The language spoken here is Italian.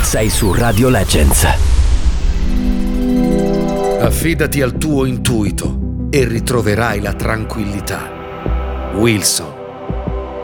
Sei su Radio Legends. Affidati al tuo intuito e ritroverai la tranquillità. Wilson.